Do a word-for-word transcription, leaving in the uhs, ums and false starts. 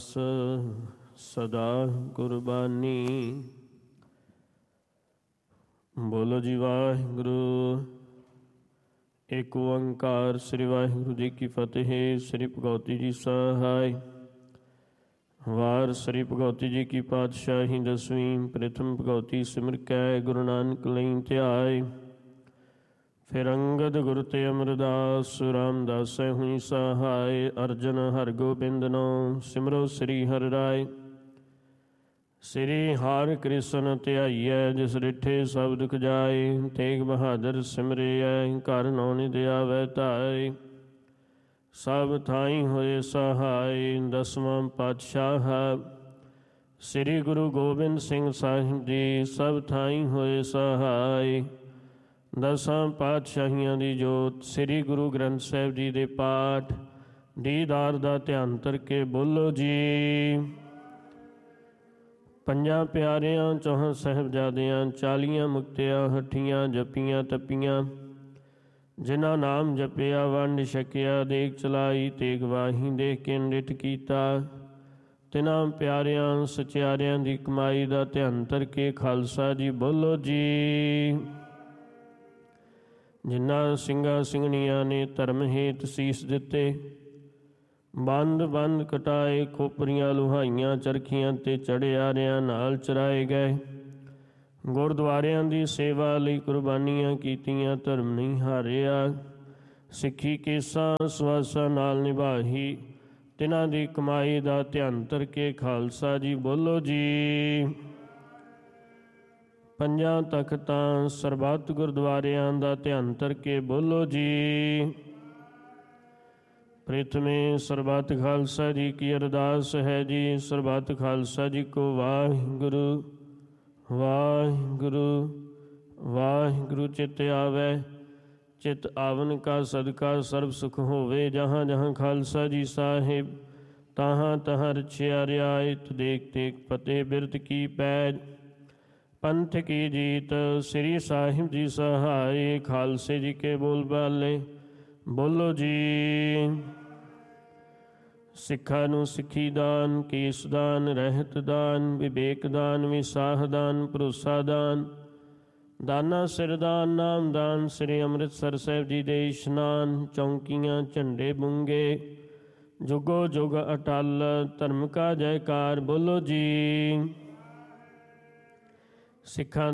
सदा कुर्बानी। बोलो जी वाहिगुरु। एक ओंकार श्री वाहिगुरु जी की फतेह। श्री भगवती जी सहाय। वार श्री भगवती जी की पातशाही दसवीं। प्रथम भगवती सिमर कै गुरु नानक लई ध्याय। फिर अंगद गुरु ते अमरदास रामदास हुई सहाय। अर्जन हर गोबिंद नो सिमरो श्री हर राय। श्री हर कृष्ण ध्याइयै जिस रिठे सब दुख जाए। तेग बहादुर सिमरियै घर नौ निध आवै धाय। सब थाई होए सहाय दसवां पातशाह श्री गुरु गोबिंद सिंह साहिब जी। सब थाई होए सहाय दसां पातशाहियां दी जोत। श्री गुरु ग्रंथ साहिब जी दे पाठ दीदार दा ध्यान करके बोलो जी। ਪੰਜਾਂ ਪਿਆਰਿਆਂ ਚੌਹਾਂ ਸਾਹਿਬਜ਼ਾਦਿਆਂ ਚਾਲੀਆਂ ਮੁਕਤਿਆਂ ਹੱਠੀਆਂ ਜਪੀਆਂ ਤਪੀਆਂ। ਜਿਨ੍ਹਾਂ ਨਾਮ ਜਪਿਆ ਵੰਡ ਛਕਿਆ ਦੇਗ ਚਲਾਈ ਤੇਗ ਵਾਹੀ ਦੇਖ ਕੇ ਨਿਠ ਕੀਤਾ। ਤਿਨਾਂ ਪਿਆਰਿਆਂ ਸਚਿਆਰਿਆਂ ਦੀ ਕਮਾਈ ਦਾ ਧਿਆਨ ਕਰਕੇ ਖਾਲਸਾ ਜੀ ਬੋਲੋ ਜੀ। ਜਿਨ੍ਹਾਂ ਸਿੰਘਾਂ ਸਿੰਘਣੀਆਂ ਨੇ ਧਰਮ ਹੇਤ ਸੀਸ ਦਿੱਤੇ। ਬੰਦ ਬੰਦ ਕਟਾਏ ਖੋਪਰੀਆਂ ਲੁਹਾਈਆਂ ਚਰਖੀਆਂ ਤੇ ਚੜਿਆਰਿਆਂ ਨਾਲ ਚਰਾਏ ਗਏ। ਗੁਰਦੁਆਰਿਆਂ ਦੀ ਸੇਵਾ ਲਈ ਕੁਰਬਾਨੀਆਂ ਕੀਤੀਆਂ ਧਰਮ ਨਹੀਂ ਹਾਰਿਆ। ਸਿੱਖੀ ਕੇਸਾਂ ਸਵਾਸਾਂ ਨਾਲ ਨਿਭਾਹੀ ਤਿਨਾਂ ਦੀ ਕਮਾਈ ਦਾ ਧਿਆਨ ਕਰਕੇ ਖਾਲਸਾ ਜੀ ਬੋਲੋ ਜੀ। ਪੰਜਾਂ ਤਖਤਾਂ ਸਰਬੱਤ ਗੁਰਦੁਆਰਿਆਂ ਦਾ ਧਿਆਨ ਕਰਕੇ ਬੋਲੋ ਜੀ। ਪ੍ਰਥਮੇ ਸਰਬੱਤ ਖਾਲਸਾ ਜੀ ਕੀ ਅਰਦਾਸ ਹੈ ਜੀ। ਸਰਬੱਤ ਖਾਲਸਾ ਜੀ ਕੋ ਵਾਹਿਗੁਰੂ ਵਾਹਿਗੁਰੂ ਵਾਹਿਗੁਰੂ ਚਿਤ ਆਵੈ। ਚਿਤ ਆਵਨ ਕਾ ਸਦਕਾ ਸਰਬ ਸੁਖ ਹੋਵੇ। ਜਹਾਂ ਜਹਾਂ ਖਾਲਸਾ ਜੀ ਸਾਹਿਬ ਤਹਾਂ ਤਹਾਂ ਰਛਿਆ ਰਿਆਇਤ। ਦੇਖ ਦੇਖ ਫਤਿਹ ਬਿਰਦ ਕੀ ਪੈਜ पंथ की जीत। श्री साहिब जी सहाय खालसे जी के बोल बाले बोलो जी। सिखा नूं सिखी दान केस दान रहत दान विवेक दान विसाह दान भरोसा दान दाना सिर दान नाम दान। श्री अमृतसर साहिब जी दे इशनान चौंकियां झंडे बुंगे जुगो जुग अटल धर्म का जयकार बोलो जी। सिखां